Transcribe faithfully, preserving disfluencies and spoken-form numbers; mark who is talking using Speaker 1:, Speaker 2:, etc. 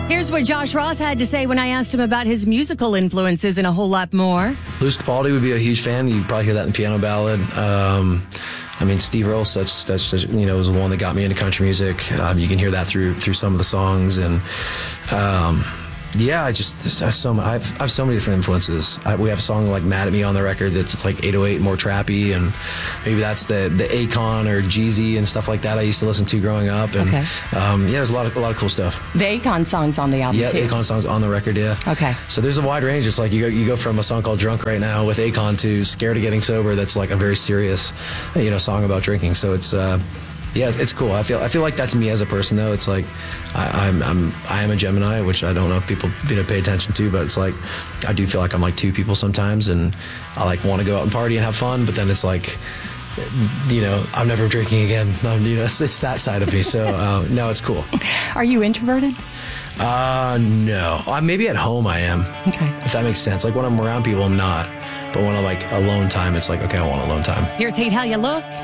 Speaker 1: Here's what Josh Ross had to say when I asked him about his musical influences and a whole lot more.
Speaker 2: Lewis Capaldi would be a huge fan. You'd probably hear that in the piano ballad. Um, I mean, Steve Earle, such, such, such, you know, was the one that got me into country music. Um, you can hear that through through some of the songs, and um, yeah, I just I have so I have, I have so many different influences. I, we have a song like "Mad at Me" on the record that's it's like eight oh eight, more trappy, and maybe that's the the Akon or Jeezy and stuff like that I used to listen to growing up. And
Speaker 1: okay.
Speaker 2: um, yeah, there's a lot of a lot of cool stuff.
Speaker 3: The Akon songs on the album.
Speaker 2: Yeah,
Speaker 3: too.
Speaker 2: Akon songs on the record. Yeah.
Speaker 3: Okay.
Speaker 2: So there's a wide range. It's like you go you go from a song called "Drunk" right now with Akon to "Scared of Getting Sober." That's like a very serious, you know, song about drinking. So it's. Uh, Yeah, it's cool. I feel I feel like that's me as a person, though. It's like I, I'm I'm I am a Gemini, which I don't know if people you know pay attention to, but it's like I do feel like I'm like two people sometimes, and I like want to go out and party and have fun, but then it's like, you know, I'm never drinking again. Um, you know, it's, it's that side of me. So uh, no, it's cool.
Speaker 3: Are you introverted?
Speaker 2: Uh, no. Uh, maybe at home I am.
Speaker 3: Okay.
Speaker 2: If that makes sense. Like when I'm around people, I'm not. But when I'm like alone time, it's like okay, I want alone time.
Speaker 1: Here's Hate How You Look.